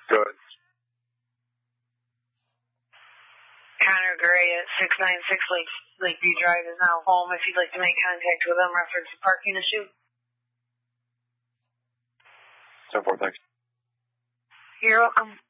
Good. Connor Gray at 696 Lakeview Drive is now home. If you'd like to make contact with him, reference the parking issue. 10-4, thanks. You're welcome.